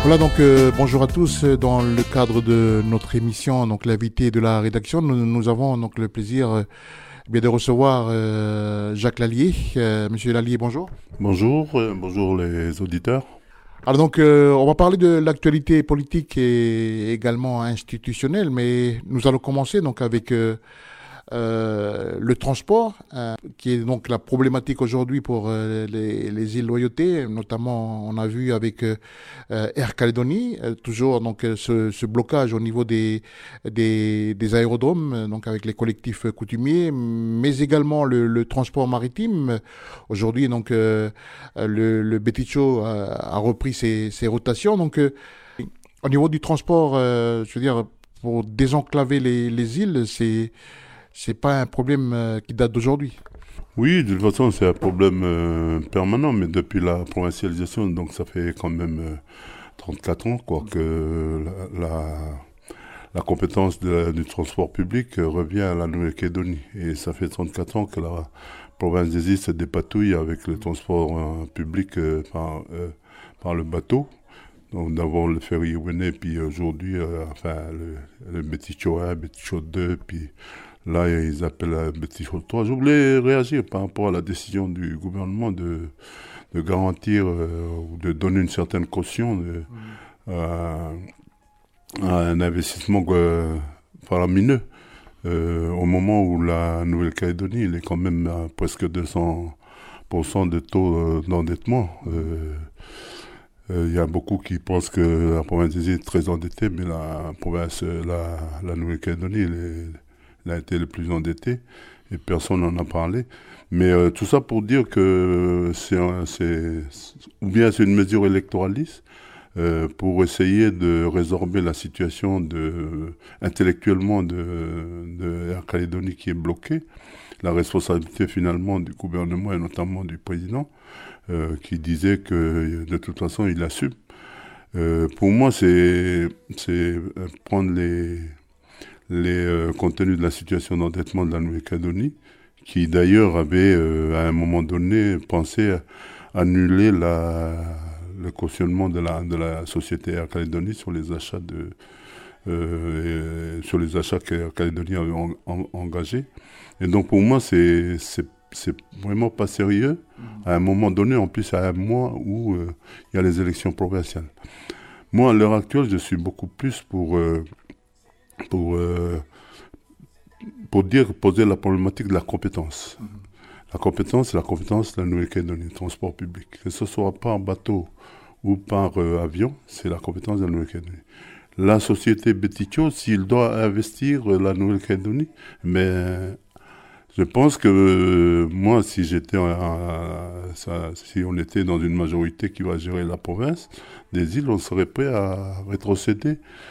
Voilà donc bonjour à tous. Dans le cadre de notre émission, donc l'invité de la rédaction, nous avons donc le plaisir bien de recevoir Jacques Lallier. Monsieur Lallier, bonjour. Bonjour, bonjour les auditeurs. Alors donc on va parler de l'actualité politique et également institutionnelle, mais nous allons commencer donc avec le transport, qui est donc la problématique aujourd'hui pour les îles Loyauté, notamment on a vu avec Air Calédonie, toujours donc ce blocage au niveau des aérodromes, donc avec les collectifs coutumiers, mais également le transport maritime. Aujourd'hui donc le Beticho a repris ses rotations, donc au niveau du transport, je veux dire pour désenclaver les îles, c'est pas un problème qui date d'aujourd'hui. Oui, de toute façon, c'est un problème permanent, mais depuis la provincialisation, donc ça fait quand même 34 ans quoi, que la compétence du transport public revient à la Nouvelle-Calédonie. Et ça fait 34 ans que la province des îles se dépatouille avec le transport public par le bateau. Donc d'abord le ferry Wene, puis aujourd'hui, le Beticho 1, Beticho 2, puis là ils appellent Beticho 3. Je voulais réagir par rapport à la décision du gouvernement de garantir ou de donner une certaine caution à, à un investissement faramineux. Au moment où la Nouvelle-Calédonie, il est quand même à presque 200% de taux d'endettement. Il y a beaucoup qui pensent que la province des îles est très endettée, mais la Nouvelle-Calédonie, elle a été le plus endettée et personne n'en a parlé. Mais tout ça pour dire que ou bien c'est une mesure électoraliste pour essayer de résorber la situation intellectuellement de Air Calédonie qui est bloquée. La responsabilité finalement du gouvernement et notamment du président qui disait que de toute façon il assume. Pour moi, c'est prendre les contenus de la situation d'endettement de la Nouvelle-Calédonie, qui d'ailleurs avait à un moment donné pensé à annuler le cautionnement de la société Air Calédonie sur les achats sur les achats qu'Air Calédonie avait engagés. Et donc pour moi, c'est vraiment pas sérieux à un moment donné, en plus à un mois où il y a les élections provinciales. Moi, à l'heure actuelle, je suis beaucoup plus pour, euh, poser la problématique de la compétence. La compétence, c'est la compétence de la Nouvelle-Calédonie, transport public. Que ce soit par bateau ou par avion, c'est la compétence de la Nouvelle-Calédonie. La société Beticho, s'il doit investir la Nouvelle-Calédonie, mais je pense que moi, si on était dans une majorité qui va gérer la province des îles, on serait prêt à rétrocéder